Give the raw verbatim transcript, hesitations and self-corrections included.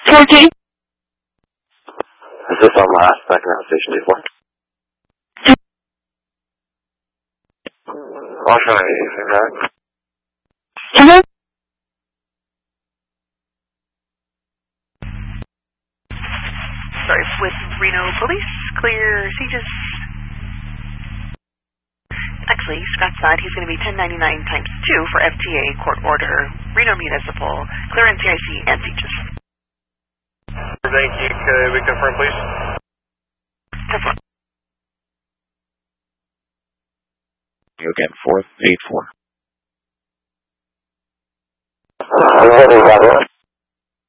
fourteen. Is this on last, second round station two four? Washington eighty-six, right? Hello? Sorry, with Reno Police, clear Sieges. Actually, scratch that, he's going to be ten ninety-nine times two for F T A, court order, Reno Municipal, clear N C I C and Sieges. Thank you, could we confirm please? Confirm. You again, four eight four. I'm ready, Robert.